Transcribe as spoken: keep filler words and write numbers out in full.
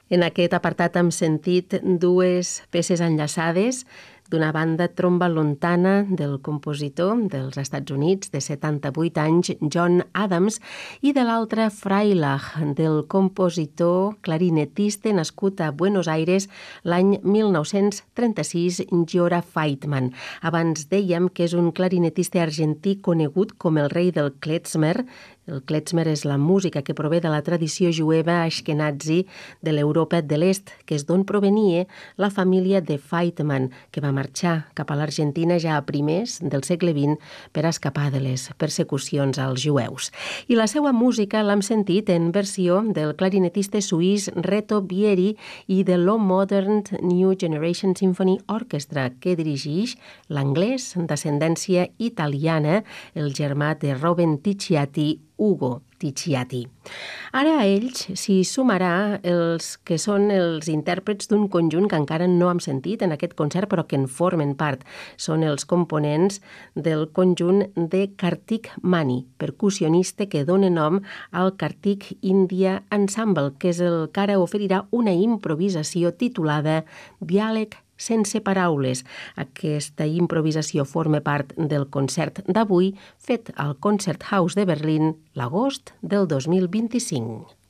En aquest apartat hem sentit dues peces enllaçades, d'una banda tromba lontana del compositor dels Estats Units de setanta-vuit anys, John Adams, i de l'altra Freilich, del compositor clarinetista nascut a Buenos Aires l'any mil nou-cents trenta-sis, Giora Feitman. Abans dèiem que és un clarinetista argentí conegut com el rei del klezmer. El klezmer és la música que prové de la tradició jueva ashkenazi de l'Europa de l'Est, que és d'on provenia la família de Feitman, que va marxar cap a l'Argentina ja a primers del segle vint per escapar de les persecucions als jueus. I la seva música l'hem sentit en versió del clarinetista suís Reto Bieri i de l'O Modern New Generation Symphony Orchestra, que dirigeix l'anglès d'ascendència italiana, el germà de Robin Ticciati, Ugo Ticciati. Ara a ells s'hi sumarà els que són els intèrprets d'un conjunt que encara no hem sentit en aquest concert, però que en formen part. Són els components del conjunt de Kartik Mani, percussionista que dona nom al Kartik India Ensemble, que és el que ara oferirà una improvisació titulada Diàleg sense paraules. Aquesta improvisació forma part del concert d'avui fet al Konzerthaus de Berlín l'agost del dos mil vint-i-cinc.